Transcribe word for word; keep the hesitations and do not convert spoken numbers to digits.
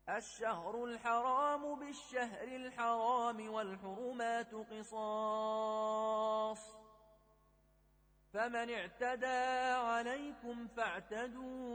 الشهر الحرام بالشهر الحرام والحرمات قصاص، فمن اعتدى عليكم فاعتدوا